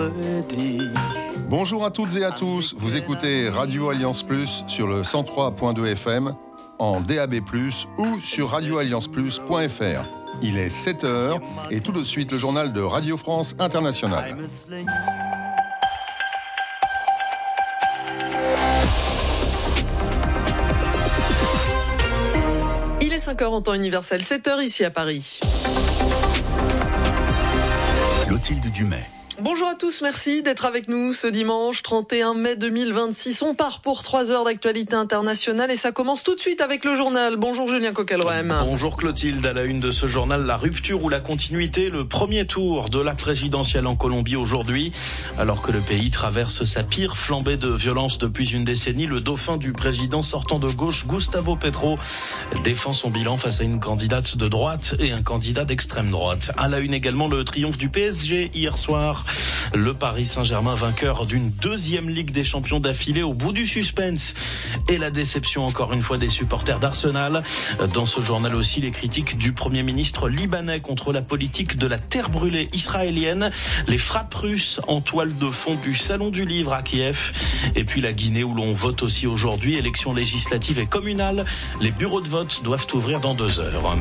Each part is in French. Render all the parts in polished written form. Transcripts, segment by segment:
Bonjour à toutes et à tous, vous écoutez Radio Alliance Plus sur le 103.2 FM, en DAB+, ou sur radioallianceplus.fr. Il est 7h et tout de suite le journal de Radio France Internationale. Il est 5h en temps universel, 7h ici à Paris. Clotilde Dumais. Bonjour à tous, merci d'être avec nous ce dimanche 31 mai 2026. On part pour 3 heures d'actualité internationale et ça commence tout de suite avec le journal. Bonjour Julien Coquelroem. Bonjour Clotilde, à la une de ce journal, la rupture ou la continuité, le premier tour de la présidentielle en Colombie aujourd'hui. Alors que le pays traverse sa pire flambée de violence depuis une décennie, le dauphin du président sortant de gauche, Gustavo Petro, défend son bilan face à une candidate de droite et un candidat d'extrême droite. À la une également, le triomphe du PSG hier soir. Le Paris Saint-Germain vainqueur d'une deuxième Ligue des Champions d'affilée au bout du suspense. Et la déception encore une fois des supporters d'Arsenal. Dans ce journal aussi, les critiques du Premier ministre libanais contre la politique de la terre brûlée israélienne. Les frappes russes en toile de fond du Salon du Livre à Kiev. Et puis la Guinée où l'on vote aussi aujourd'hui. Élections législatives et communales. Les bureaux de vote doivent ouvrir dans 2 heures.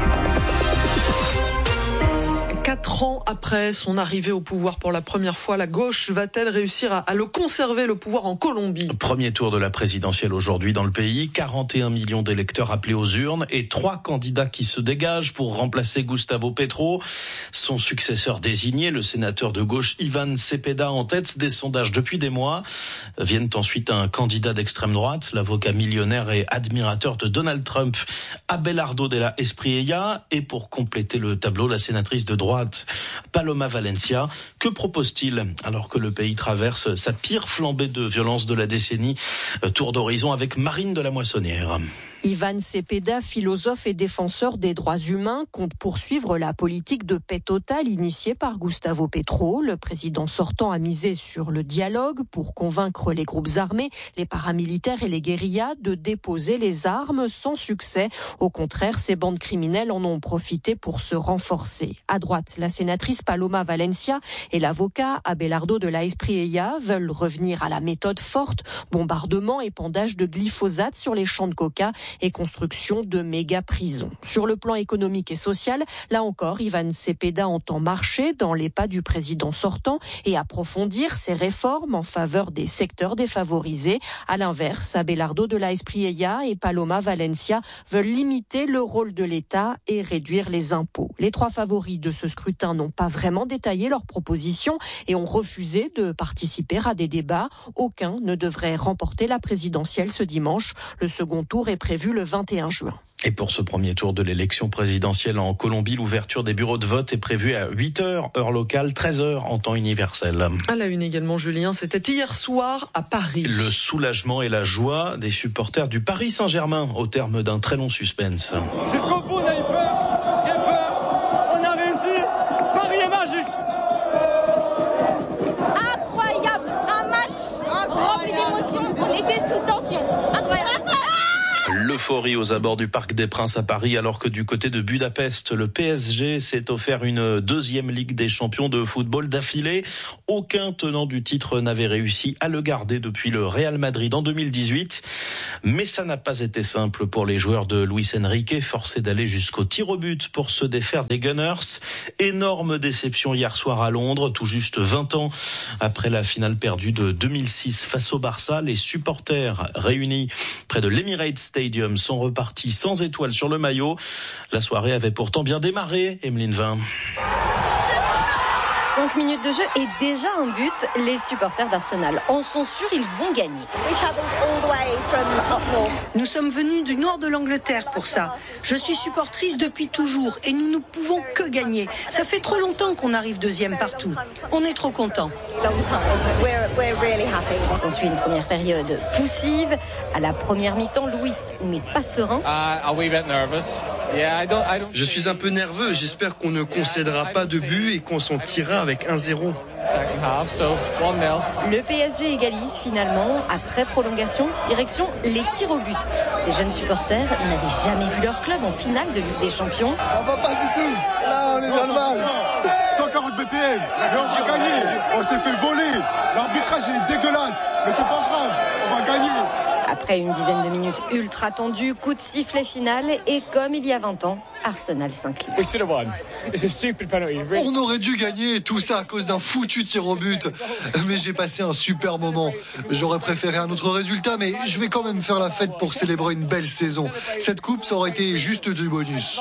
4 ans après son arrivée au pouvoir pour la première fois, la gauche va-t-elle réussir à le conserver, le pouvoir en Colombie ? Premier tour de la présidentielle aujourd'hui dans le pays, 41 millions d'électeurs appelés aux urnes et 3 candidats qui se dégagent pour remplacer Gustavo Petro. Son successeur désigné, le sénateur de gauche Iván Cepeda, en tête des sondages depuis des mois. Viennent ensuite un candidat d'extrême droite, l'avocat millionnaire et admirateur de Donald Trump, Abelardo de la Espriella, et pour compléter le tableau, la sénatrice de droite Paloma Valencia. Que propose-t-il alors que le pays traverse sa pire flambée de violence de la décennie? Tour d'horizon avec Marine de la Moissonnière. Iván Cepeda, philosophe et défenseur des droits humains, compte poursuivre la politique de paix totale initiée par Gustavo Petro. Le président sortant a misé sur le dialogue pour convaincre les groupes armés, les paramilitaires et les guérillas de déposer les armes sans succès. Au contraire, ces bandes criminelles en ont profité pour se renforcer. À droite, la sénatrice Paloma Valencia et l'avocat Abelardo de la Espriella veulent revenir à la méthode forte, bombardement, épandage de glyphosate sur les champs de coca et construction de méga-prisons. Sur le plan économique et social, là encore, Iván Cepeda entend marcher dans les pas du président sortant et approfondir ses réformes en faveur des secteurs défavorisés. À l'inverse, Abelardo de la Espriella et Paloma Valencia veulent limiter le rôle de l'État et réduire les impôts. Les 3 favoris de ce scrutin n'ont pas vraiment détaillé leurs propositions et ont refusé de participer à des débats. Aucun ne devrait remporter la présidentielle ce dimanche. Le second tour est prévu le 21 juin. Et pour ce premier tour de l'élection présidentielle en Colombie, l'ouverture des bureaux de vote est prévue à 8h, heure locale, 13h en temps universel. À la une également, Julien, c'était hier soir à Paris. Le soulagement et la joie des supporters du Paris Saint-Germain au terme d'un très long suspense. Jusqu'au bout, on a eu peur, j'ai peur, on a réussi, Paris est magique. Incroyable, un match rempli d'émotions, on était sous tension, incroyable. L'euphorie aux abords du Parc des Princes à Paris, alors que du côté de Budapest, le PSG s'est offert une deuxième Ligue des Champions de football d'affilée. Aucun tenant du titre n'avait réussi à le garder depuis le Real Madrid en 2018. Mais ça n'a pas été simple pour les joueurs de Luis Enrique, forcés d'aller jusqu'au tir au but pour se défaire des Gunners. Énorme déception hier soir à Londres, tout juste 20 ans après la finale perdue de 2006 face au Barça. Les supporters réunis près de l'Emirates Stadium sont repartis sans étoile sur le maillot. La soirée avait pourtant bien démarré, Emeline Vin. 5 minutes de jeu et déjà un but. Les supporters d'Arsenal en sont sûrs, ils vont gagner. Nous sommes venus du nord de l'Angleterre pour ça. Je suis supportrice depuis toujours et nous ne pouvons que gagner. Ça fait trop longtemps qu'on arrive deuxième partout. On est trop contents. S'ensuit une première période poussive. À la première mi-temps, Luis n'est pas serein. Je suis un peu nerveux. J'espère qu'on ne concédera pas de but et qu'on s'en tirera avec 1-0. Le PSG égalise finalement après prolongation, direction les tirs au but. Ces jeunes supporters n'avaient jamais vu leur club en finale de Ligue des Champions. Ça va pas du tout. Là, on est dans le mal. 140 BPM, mais on va gagner. On s'est fait voler. L'arbitrage il est dégueulasse, mais c'est pas grave, on va gagner. Après une dizaine de minutes ultra tendues, coup de sifflet final et comme il y a 20 ans, Arsenal s'incline. On aurait dû gagner, tout ça à cause d'un foutu tir au but. Mais j'ai passé un super moment. J'aurais préféré un autre résultat, mais je vais quand même faire la fête pour célébrer une belle saison. Cette coupe, ça aurait été juste du bonus.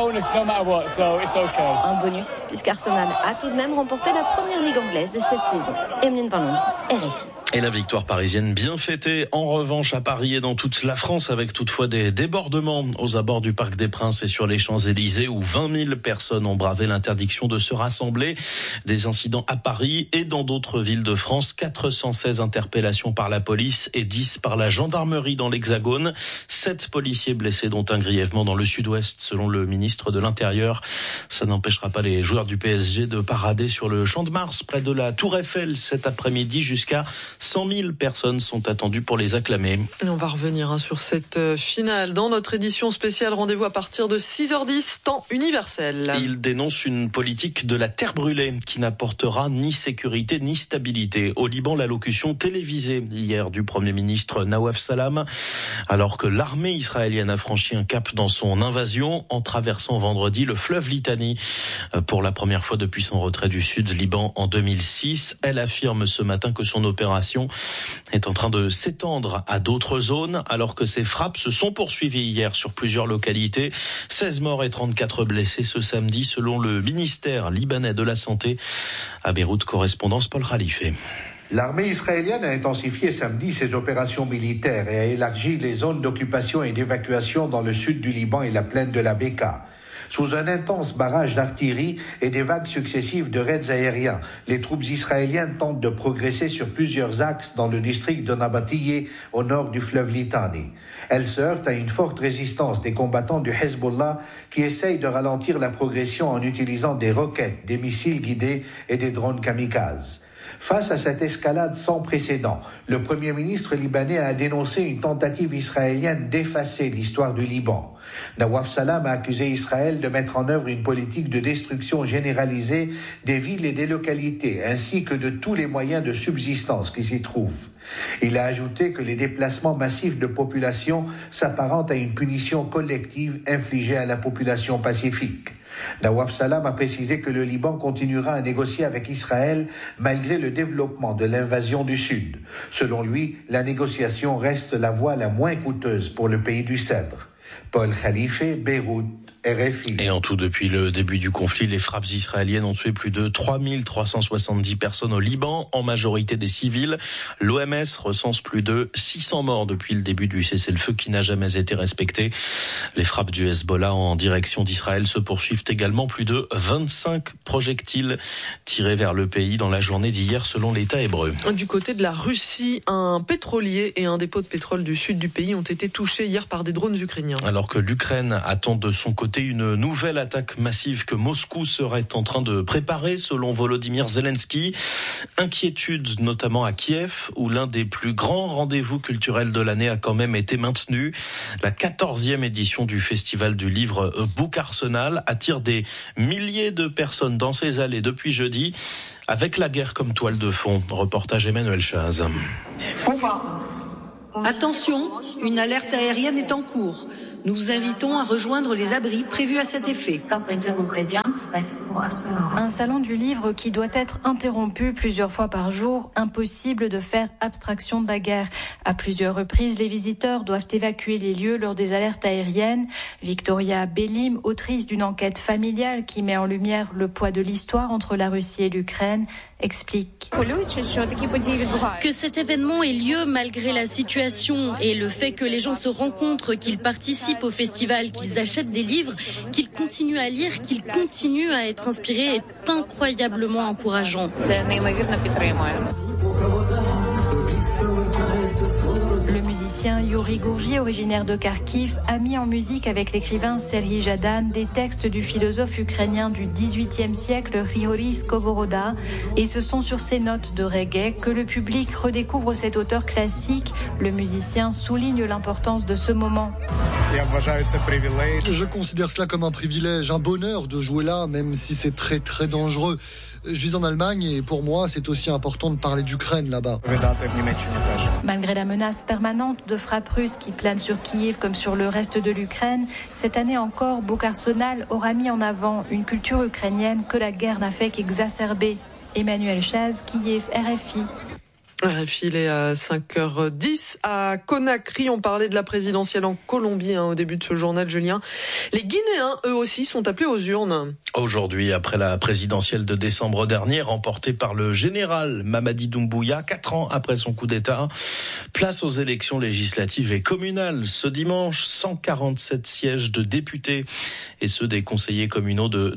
Un bonus, puisqu'Arsenal a tout de même remporté la première ligue anglaise de cette saison. Emeline Van Londres, RFI. Et la victoire parisienne bien fêtée, en revanche à Paris et dans toute la France, avec toutefois des débordements aux abords du Parc des Princes et sur les Champs-Élysées où 20 000 personnes ont bravé l'interdiction de se rassembler. Des incidents à Paris et dans d'autres villes de France, 416 interpellations par la police et 10 par la gendarmerie dans l'Hexagone. 7 policiers blessés dont un grièvement dans le sud-ouest selon le ministre de l'Intérieur. Ça n'empêchera pas les joueurs du PSG de parader sur le Champ de Mars près de la Tour Eiffel cet après-midi. Jusqu'à 100 000 personnes sont attendues pour les acclamer. Et on va revenir sur cette finale dans notre édition spéciale. Rendez-vous à partir de 6h10, temps universel. Il dénonce une politique de la terre brûlée qui n'apportera ni sécurité ni stabilité. Au Liban, l'allocution télévisée hier du Premier ministre Nawaf Salam, alors que l'armée israélienne a franchi un cap dans son invasion en traversant vendredi le fleuve Litani. Pour la première fois depuis son retrait du Sud-Liban en 2006, elle affirme ce matin que son opération est en train de s'étendre à d'autres zones, alors que ces frappes se sont poursuivies hier sur plusieurs localités. 16 morts et 34 blessés ce samedi, selon le ministère libanais de la Santé. À Beyrouth, correspondance Paul Khalife. L'armée israélienne a intensifié samedi ses opérations militaires et a élargi les zones d'occupation et d'évacuation dans le sud du Liban et la plaine de la Beka. Sous un intense barrage d'artillerie et des vagues successives de raids aériens, les troupes israéliennes tentent de progresser sur plusieurs axes dans le district de Nabatieh, au nord du fleuve Litani. Elles se heurtent à une forte résistance des combattants du Hezbollah qui essayent de ralentir la progression en utilisant des roquettes, des missiles guidés et des drones kamikazes. Face à cette escalade sans précédent, le Premier ministre libanais a dénoncé une tentative israélienne d'effacer l'histoire du Liban. Nawaf Salam a accusé Israël de mettre en œuvre une politique de destruction généralisée des villes et des localités, ainsi que de tous les moyens de subsistance qui s'y trouvent. Il a ajouté que les déplacements massifs de population s'apparentent à une punition collective infligée à la population pacifique. Nawaf Salam a précisé que le Liban continuera à négocier avec Israël malgré le développement de l'invasion du Sud. Selon lui, la négociation reste la voie la moins coûteuse pour le pays du Cèdre. Paul Khalife, Beyrouth, RFI. Et en tout, depuis le début du conflit, les frappes israéliennes ont tué plus de 3370 personnes au Liban, en majorité des civils. L'OMS recense plus de 600 morts depuis le début du cessez-le-feu qui n'a jamais été respecté. Les frappes du Hezbollah en direction d'Israël se poursuivent également. Plus de 25 projectiles tirés vers le pays dans la journée d'hier, selon l'État hébreu. Du côté de la Russie, un pétrolier et un dépôt de pétrole du sud du pays ont été touchés hier par des drones ukrainiens. Alors que l'Ukraine attend de son côté une nouvelle attaque massive que Moscou serait en train de préparer, selon Volodymyr Zelensky. Inquiétude notamment à Kiev, où l'un des plus grands rendez-vous culturels de l'année a quand même été maintenu. La 14e édition du Festival du livre Book Arsenal attire des milliers de personnes dans ses allées depuis jeudi, avec la guerre comme toile de fond. Reportage Emmanuel Chaz. Attention, une alerte aérienne est en cours. Nous vous invitons à rejoindre les abris prévus à cet effet. Un salon du livre qui doit être interrompu plusieurs fois par jour. Impossible de faire abstraction de la guerre. À plusieurs reprises, les visiteurs doivent évacuer les lieux lors des alertes aériennes. Victoria Bellim, autrice d'une enquête familiale qui met en lumière le poids de l'histoire entre la Russie et l'Ukraine, explique que cet événement ait lieu malgré la situation et le fait que les gens se rencontrent, qu'ils participent au festival, qu'ils achètent des livres, qu'ils continuent à lire, qu'ils continuent à être inspirés est incroyablement encourageant. Le musicien Yuri Gourgi, originaire de Kharkiv, a mis en musique avec l'écrivain Serhiy Zhadan des textes du philosophe ukrainien du XVIIIe siècle Grigori Skovoroda. Et ce sont sur ces notes de reggae que le public redécouvre cet auteur classique. Le musicien souligne l'importance de ce moment. Je considère cela comme un privilège, un bonheur de jouer là, même si c'est très très dangereux. Je vis en Allemagne et pour moi, c'est aussi important de parler d'Ukraine là-bas. Malgré la menace permanente de frappes russes qui planent sur Kiev comme sur le reste de l'Ukraine, cette année encore, Bourg-Arsenal aura mis en avant une culture ukrainienne que la guerre n'a fait qu'exacerber. Emmanuel Chaz, Kiev, RFI. RFI, il est à 5h10 à Conakry. On parlait de la présidentielle en Colombie au début de ce journal, Julien. Les Guinéens, eux aussi, sont appelés aux urnes. Aujourd'hui, après la présidentielle de décembre dernier, remportée par le général Mamadi Doumbouya, 4 ans après son coup d'État, place aux élections législatives et communales. Ce dimanche, 147 sièges de députés et ceux des conseillers communaux de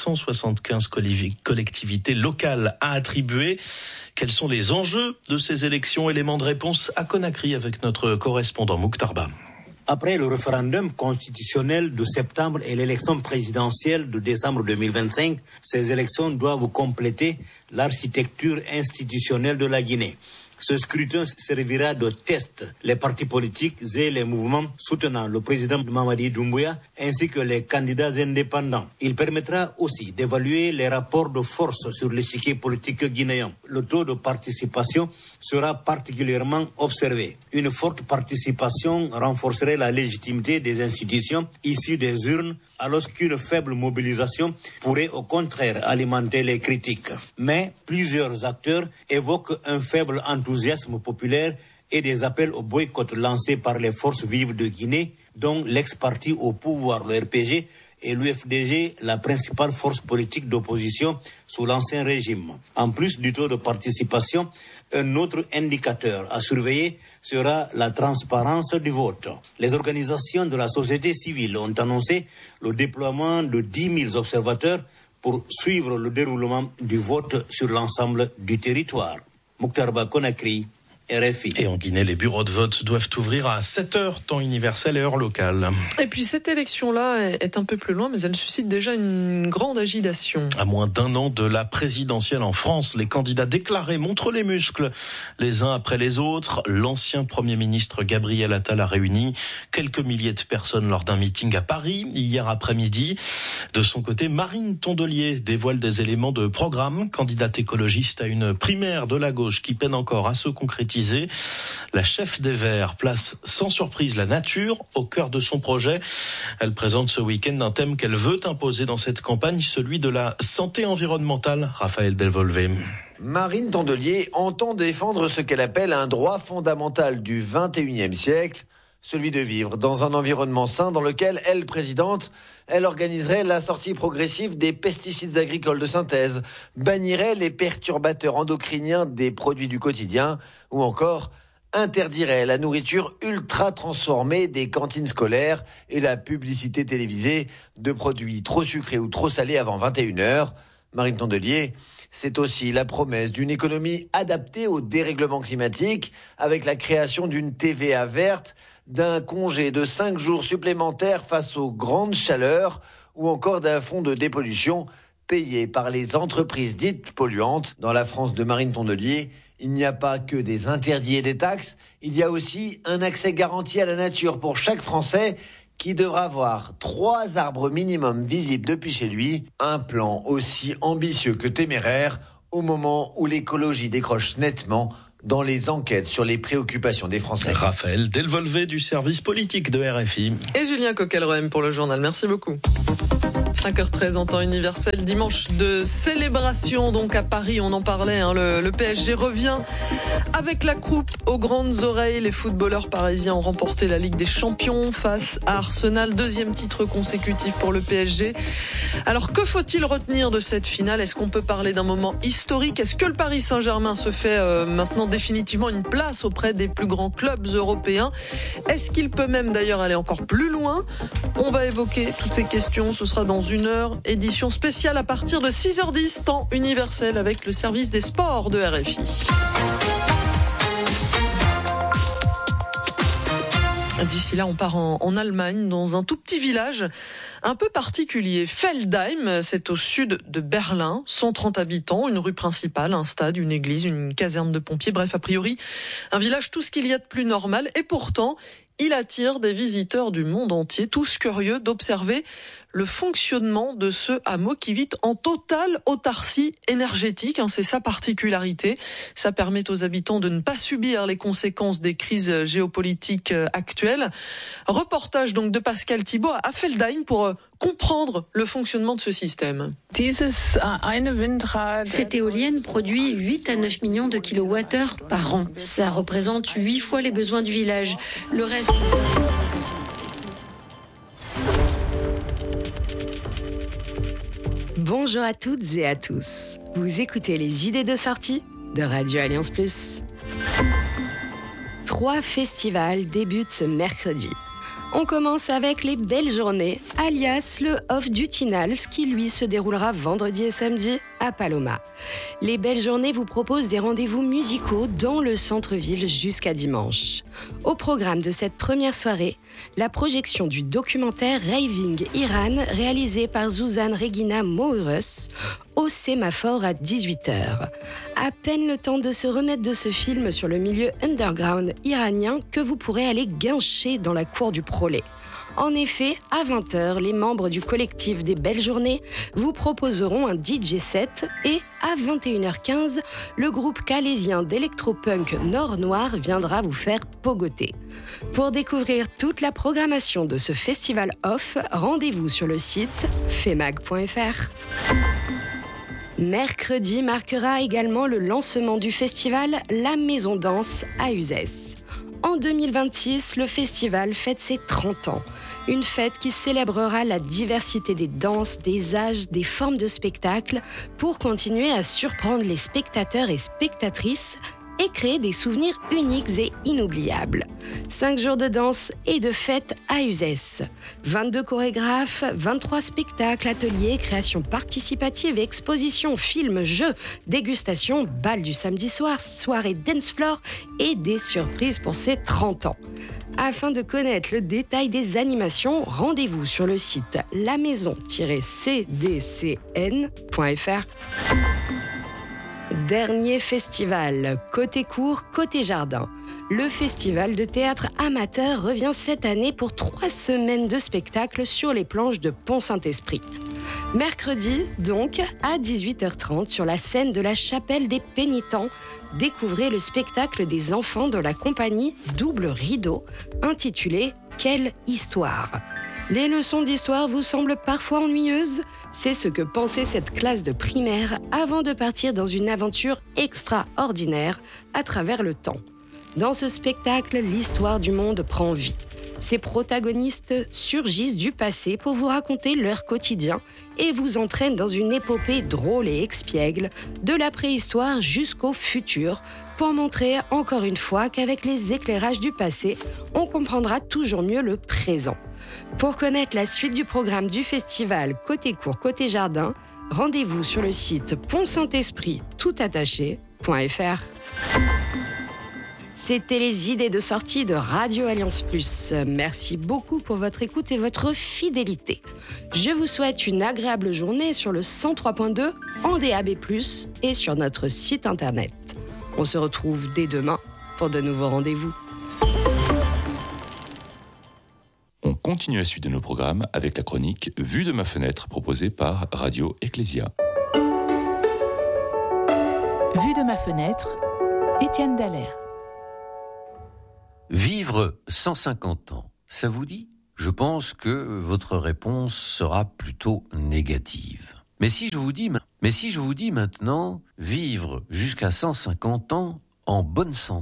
375 collectivités locales à attribuer. Quels sont les enjeux de ces élections? Élément de réponse à Conakry avec notre correspondant Mokhtar Ba. Après le référendum constitutionnel de septembre et l'élection présidentielle de décembre 2025, ces élections doivent compléter l'architecture institutionnelle de la Guinée. Ce scrutin servira de test. Les partis politiques et les mouvements soutenant le président Mamadi Doumbouya ainsi que les candidats indépendants. Il permettra aussi d'évaluer les rapports de force sur l'échiquier politique guinéen. Le taux de participation sera particulièrement observé. Une forte participation renforcerait la légitimité des institutions issues des urnes, alors qu'une faible mobilisation pourrait au contraire alimenter les critiques. Mais plusieurs acteurs évoquent un faible enthousiasme populaire et des appels au boycott lancés par les forces vives de Guinée, dont l'ex-parti au pouvoir, le RPG, et l'UFDG, la principale force politique d'opposition sous l'ancien régime. En plus du taux de participation, un autre indicateur à surveiller sera la transparence du vote. Les organisations de la société civile ont annoncé le déploiement de 10 000 observateurs pour suivre le déroulement du vote sur l'ensemble du territoire. Mokhtar Ba, Conakry, RFI. Et en Guinée, les bureaux de vote doivent ouvrir à 7h, temps universel et heure locale. Et puis cette élection-là est un peu plus loin, mais elle suscite déjà une grande agitation. À moins d'un an de la présidentielle en France, les candidats déclarés montrent les muscles les uns après les autres. L'ancien Premier ministre Gabriel Attal a réuni quelques milliers de personnes lors d'un meeting à Paris hier après-midi. De son côté, Marine Tondelier dévoile des éléments de programme. Candidate écologiste à une primaire de la gauche qui peine encore à se concrétiser. La chef des Verts place sans surprise la nature au cœur de son projet. Elle présente ce week-end un thème qu'elle veut imposer dans cette campagne, celui de la santé environnementale. Raphaël Delvolvé. Marine Tondelier entend défendre ce qu'elle appelle un droit fondamental du 21e siècle, celui de vivre dans un environnement sain dans lequel elle, présidente, elle organiserait la sortie progressive des pesticides agricoles de synthèse, bannirait les perturbateurs endocriniens des produits du quotidien ou encore interdirait la nourriture ultra transformée des cantines scolaires et la publicité télévisée de produits trop sucrés ou trop salés avant 21h. Marine Tondelier, c'est aussi la promesse d'une économie adaptée au dérèglement climatique avec la création d'une TVA verte, d'un congé de 5 jours supplémentaires face aux grandes chaleurs ou encore d'un fonds de dépollution payé par les entreprises dites polluantes. Dans la France de Marine Tondelier, il n'y a pas que des interdits et des taxes, il y a aussi un accès garanti à la nature pour chaque Français qui devra avoir 3 arbres minimum visibles depuis chez lui, un plan aussi ambitieux que téméraire au moment où l'écologie décroche nettement dans les enquêtes sur les préoccupations des Français. Raphaël Delvolvé du service politique de RFI. Et Julien Coquelroem pour le journal. Merci beaucoup. 5h13 en temps universel, dimanche de célébration donc à Paris, on en parlait, le PSG revient avec la coupe aux grandes oreilles. Les footballeurs parisiens ont remporté la Ligue des Champions face à Arsenal, 2e titre consécutif pour le PSG. Alors que faut-il retenir de cette finale? Est-ce qu'on peut parler d'un moment historique? Est-ce que le Paris Saint-Germain se fait maintenant définitivement une place auprès des plus grands clubs européens? Est-ce qu'il peut même d'ailleurs aller encore plus loin? On va évoquer toutes ces questions, ce sera dans une heure, édition spéciale à partir de 6h10, temps universel avec le service des sports de RFI. D'ici là, on part en Allemagne, dans un tout petit village un peu particulier. Feldheim, c'est au sud de Berlin, 130 habitants, une rue principale, un stade, une église, une caserne de pompiers. Bref, a priori, un village tout ce qu'il y a de plus normal. Et pourtant, il attire des visiteurs du monde entier, tous curieux d'observer le fonctionnement de ce hameau qui vit en totale autarcie énergétique. C'est sa particularité. Ça permet aux habitants de ne pas subir les conséquences des crises géopolitiques actuelles. Reportage donc de Pascal Thibault à Feldheim pour comprendre le fonctionnement de ce système. Cette éolienne produit 8 à 9 millions de kilowattheures par an. Ça représente 8 fois les besoins du village. Le reste... Bonjour à toutes et à tous. Vous écoutez les idées de sortie de Radio Alliance Plus. 3 festivals débutent ce mercredi. On commence avec les Belles Journées, alias le Off du Tinals, qui lui se déroulera vendredi et samedi à Paloma. Les Belles Journées vous proposent des rendez-vous musicaux dans le centre-ville jusqu'à dimanche. Au programme de cette première soirée, la projection du documentaire Raving Iran, réalisé par Zuzanne Regina Mourus, au Sémaphore à 18h. À peine le temps de se remettre de ce film sur le milieu underground iranien que vous pourrez aller guincher dans la cour du Prolet. En effet, à 20h, les membres du collectif des Belles Journées vous proposeront un DJ set et à 21h15, le groupe calésien d'électropunk Nord Noir viendra vous faire pogoter. Pour découvrir toute la programmation de ce festival off, rendez-vous sur le site femag.fr. Mercredi marquera également le lancement du festival La Maison Danse à Uzès. En 2026, le festival fête ses 30 ans. Une fête qui célébrera la diversité des danses, des âges, des formes de spectacle pour continuer à surprendre les spectateurs et spectatrices et créer des souvenirs uniques et inoubliables. 5 jours de danse et de fête à Uzès. 22 chorégraphes, 23 spectacles, ateliers, créations participatives, expositions, films, jeux, dégustations, bal du samedi soir, soirée dance floor et des surprises pour ses 30 ans. Afin de connaître le détail des animations, rendez-vous sur le site lamaison-cdcn.fr. Dernier festival, côté cour, côté jardin. Le festival de théâtre amateur revient cette année pour 3 semaines de spectacles sur les planches de Pont-Saint-Esprit. Mercredi, donc, à 18h30, sur la scène de la Chapelle des Pénitents, découvrez le spectacle des enfants de la compagnie Double Rideau, intitulé « Quelle histoire ?» Les leçons d'histoire vous semblent parfois ennuyeuses ? C'est ce que pensait cette classe de primaire avant de partir dans une aventure extraordinaire à travers le temps. Dans ce spectacle, l'histoire du monde prend vie. Ses protagonistes surgissent du passé pour vous raconter leur quotidien et vous entraînent dans une épopée drôle et expiègle, de la préhistoire jusqu'au futur, pour montrer encore une fois qu'avec les éclairages du passé, on comprendra toujours mieux le présent. Pour connaître la suite du programme du festival Côté Cour, Côté Jardin, rendez-vous sur le site pontsaint-esprit-toutattaché.fr. C'était les idées de sortie de Radio Alliance Plus. Merci beaucoup pour votre écoute et votre fidélité. Je vous souhaite une agréable journée sur le 103.2 en DAB+, et sur notre site internet. On se retrouve dès demain pour de nouveaux rendez-vous. On continue la suite de nos programmes avec la chronique Vue de ma fenêtre proposée par Radio Ecclésia. Vue de ma fenêtre, Étienne Dallaire. Vivre 150 ans, ça vous dit ? Je pense que votre réponse sera plutôt négative. Mais si je vous dis maintenant, vivre jusqu'à 150 ans en bonne santé,